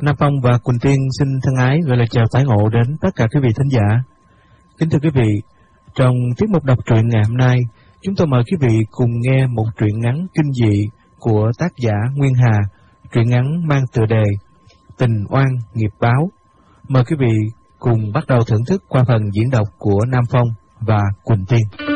Nam Phong và Quỳnh Tiên xin thân ái gửi lời chào tái ngộ đến tất cả quý vị thính giả. Kính thưa quý vị, trong tiết mục đọc truyện ngày hôm nay, chúng tôi mời quý vị cùng nghe một truyện ngắn kinh dị của tác giả Nguyên Hà, truyện ngắn mang tựa đề Tình oan nghiệp báo. Mời quý vị cùng bắt đầu thưởng thức qua phần diễn đọc của Nam Phong và Quỳnh Tiên.